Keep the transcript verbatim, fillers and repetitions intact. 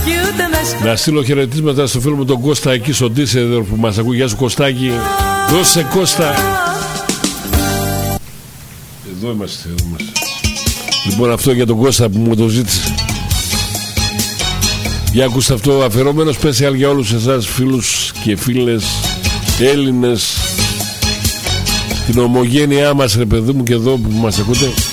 Να στείλω χαιρετίσματα στο φίλο μου τον Κώστα εκεί στον Τίσεδορ που μας ακούει. Γεια σου Κωστάκη. Δώσε Κώστα. Εδώ είμαστε, εδώ είμαστε. Λοιπόν, αυτό για τον Κώστα που μου το ζήτησε. Για ακούστε αυτό, αφιερωμένο special για όλους εσάς φίλους και φίλες Έλληνες, την ομογένειά μας ρε παιδί μου και εδώ που μας ακούτε.